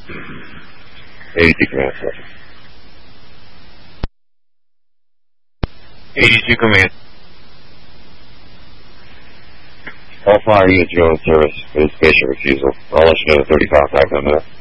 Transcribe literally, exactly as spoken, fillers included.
eighty-two command, sir. eighty-two command. All fire units, you're on service for the station refusal. I'll let you know the thirty-five back on that.